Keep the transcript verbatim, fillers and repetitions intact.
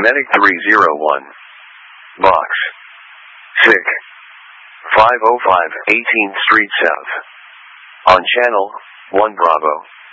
Medic three zero one. Box. Sick. five oh five, eighteenth Street South. On Channel one Bravo.